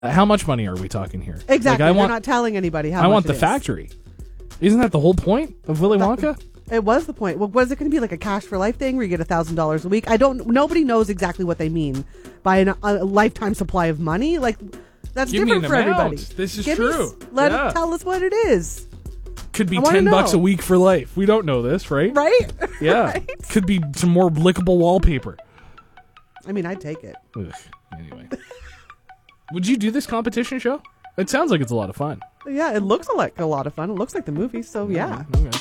How much money are we talking here? Exactly. Like, You're not telling anybody how much I want the it is. factory. Isn't that the whole point of Willy Wonka? It was the point. Well, was it going to be like a cash for life thing where you get $1,000 a week? Nobody knows exactly what they mean by a lifetime supply of money. Like, that's Give me different an for amount. everybody. This is true. Let Yeah. it tell us what it is. Could be I wanna $10 know. a week for life. We don't know this, right? Right? Yeah. Right? Could be some more lickable wallpaper. I mean, I'd take it. Ugh. Anyway. Would you do this competition show? It sounds like it's a lot of fun. Yeah, it looks like a lot of fun. It looks like the movie, so yeah. Okay.